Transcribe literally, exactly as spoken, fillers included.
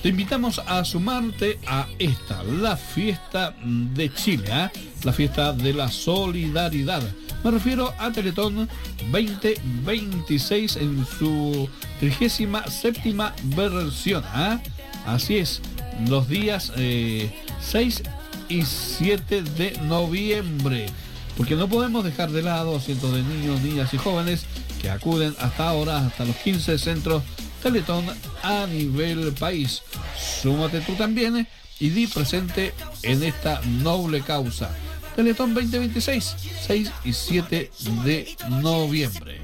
Te invitamos a sumarte a esta, la fiesta de Chile, ¿eh? La fiesta de la solidaridad. Me refiero a Teletón veinte veintiséis en su trigésima séptima versión, ¿eh? Así es, los días eh, seis y siete de noviembre. Porque no podemos dejar de lado a cientos de niños, niñas y jóvenes que acuden hasta ahora, hasta los quince centros Teletón a nivel país. Súmate tú también y di presente en esta noble causa. Teletón veinte veintiséis, seis y siete de noviembre.